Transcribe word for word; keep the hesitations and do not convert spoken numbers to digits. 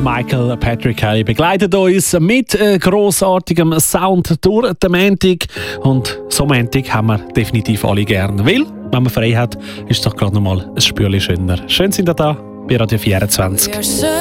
Der Michael Patrick Kelly begleitet uns mit äh, grossartigem Sound durch den Montag. Und so Montag haben wir definitiv alle gern. Weil, wenn man frei hat, ist es doch gerade noch mal ein Spürchen schöner. Schön sind ihr da bei Radio vierundzwanzig.